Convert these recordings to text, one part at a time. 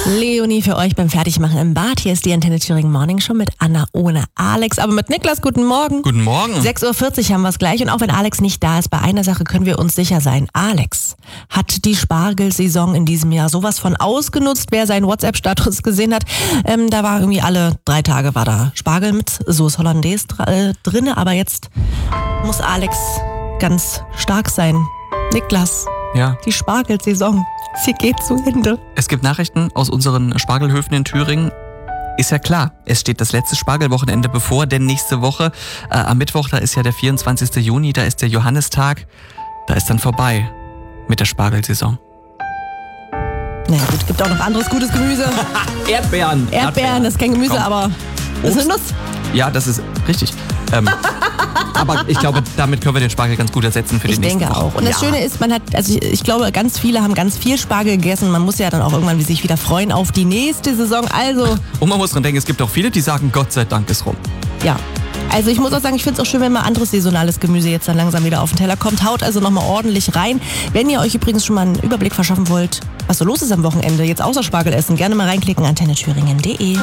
Leonie für euch beim Fertigmachen im Bad. Hier ist die Antenne Thüringen Morning Show mit Anna ohne Alex, aber mit Niklas. Guten Morgen. Guten Morgen. 6.40 Uhr haben wir es gleich und auch wenn Alex nicht da ist, bei einer Sache können wir uns sicher sein. Alex hat die Spargelsaison in diesem Jahr sowas von ausgenutzt. Wer seinen WhatsApp-Status gesehen hat, da war irgendwie alle 3 Tage war da Spargel mit Sauce Hollandaise drin, aber jetzt muss Alex ganz stark sein. Niklas, Ja. die Spargelsaison, sie geht zu Ende. Es gibt Nachrichten aus unseren Spargelhöfen in Thüringen. Ist ja klar, es steht das letzte Spargelwochenende bevor, denn nächste Woche, am Mittwoch, da ist ja der 24. Juni, da ist der Johannistag, da ist dann vorbei mit der Spargelsaison. Na gut, gibt auch noch anderes gutes Gemüse. Erdbeeren. Erdbeeren, das ist kein Gemüse, Komm. aber das ist eine Nuss. Ja, das ist richtig. Aber ich glaube, damit können wir den Spargel ganz gut ersetzen für die Ich nächste denke Woche. auch. Und das Schöne ist, ich glaube, ganz viele haben ganz viel Spargel gegessen. Man muss ja dann auch irgendwann sich wieder freuen auf die nächste Saison. Also, Und man muss dran denken, es gibt auch viele, die sagen, Gott sei Dank ist rum. ja. Also ich muss auch sagen, ich finde es auch schön, wenn mal anderes saisonales Gemüse jetzt dann langsam wieder auf den Teller kommt. Haut also nochmal ordentlich rein. Wenn ihr euch übrigens schon mal einen Überblick verschaffen wollt, was so los ist am Wochenende, jetzt außer Spargel essen, gerne mal reinklicken, antennethüringen.de.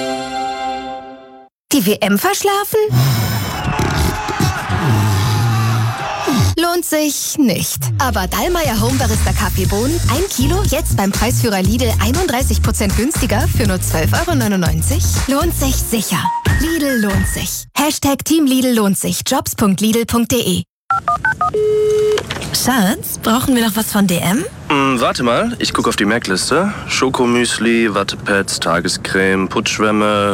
Die WM verschlafen? Lohnt sich nicht. Aber Dallmayr Home Barista Kaffeebohnen, 1 Kilo, jetzt beim Preisführer Lidl 31% günstiger für nur 12,99 €. Lohnt sich sicher. Lidl lohnt sich. Team Lidl lohnt sich. Jobs.lidl.de. Schatz, brauchen wir noch was von DM? Warte mal, ich gucke auf die Merkliste. Schokomüsli, Wattepads, Tagescreme, Putzschwämme,